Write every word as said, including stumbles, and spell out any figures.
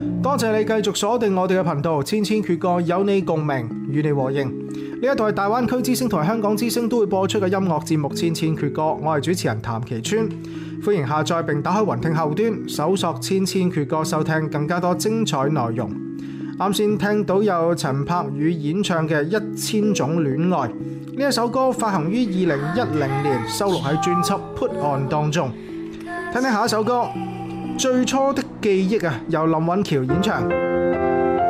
多謝你繼續鎖定我哋嘅頻道，千千闕歌有你共鳴，與你和應。呢一度係大灣區之聲同埋香港之聲都會播出嘅音樂節目《千千闕歌》，我係主持人譚其川，歡迎下載並打開雲聽後端，搜索千千闕歌收聽更加多精彩內容。啱先聽到有陳柏宇演唱嘅《一千種戀愛》，呢一首歌發行於二零一零年，收錄喺專輯《Put On》當中。聽聽下一首歌《最初的記憶》啊，由林允喬演唱。